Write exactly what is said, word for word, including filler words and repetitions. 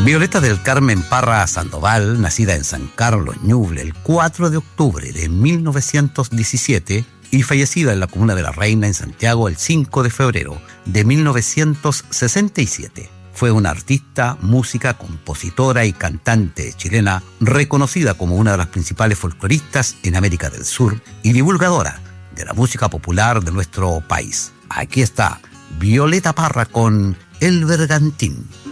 Violeta del Carmen Parra Sandoval, nacida en San Carlos, Ñuble, el cuatro de octubre de mil novecientos diecisiete y fallecida en la comuna de La Reina, en Santiago, el cinco de febrero de mil novecientos sesenta y siete. Fue una artista, música, compositora y cantante chilena reconocida como una de las principales folcloristas en América del Sur y divulgadora de la música popular de nuestro país. Aquí está Violeta Parra con El Bergantín.